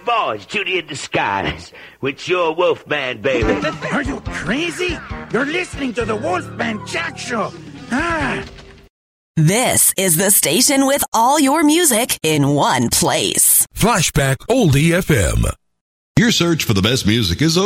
boys, Judy in disguise, with your Wolfman, baby. Are you crazy? You're listening to the Wolfman Jack Show. This is the station with all your music in one place. Flashback Oldie FM. Your search for the best music is over.